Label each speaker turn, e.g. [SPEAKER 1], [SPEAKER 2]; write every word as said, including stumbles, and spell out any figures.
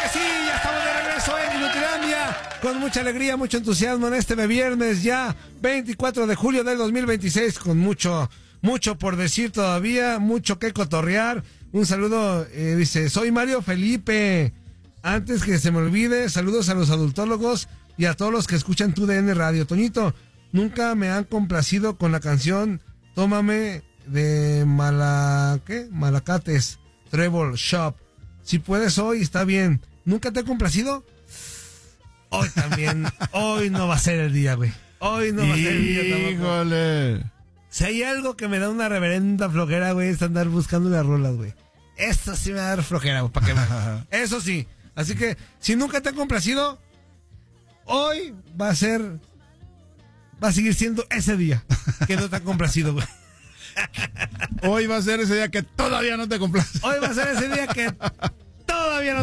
[SPEAKER 1] que sí, ya estamos de regreso en Inutilandia, con mucha alegría, mucho entusiasmo en este viernes ya veinticuatro de julio del dos mil veintiséis, con mucho, mucho por decir todavía, mucho que cotorrear. Un saludo, eh, dice, soy Mario Felipe. Antes que se me olvide, saludos a los adultólogos y a todos los que escuchan tu D N Radio. Toñito, nunca me han complacido con la canción Tómame de Mala... ¿qué? Malacates, Treble Shop. Si puedes hoy, está bien. ¿Nunca te ha complacido? Hoy también. Hoy no va a ser el día, güey. Hoy no va a ser el día tampoco.
[SPEAKER 2] Híjole.
[SPEAKER 1] Si hay algo que me da una reverenda flojera, güey, es andar buscando las rolas, güey. Esto sí me va a dar flojera, güey, para que me... Eso sí. Así que, si nunca te ha complacido, hoy va a ser... Va a seguir siendo ese día que no te ha complacido, güey.
[SPEAKER 2] Hoy va a ser ese día que todavía no te complace.
[SPEAKER 1] Hoy va a ser ese día que todavía no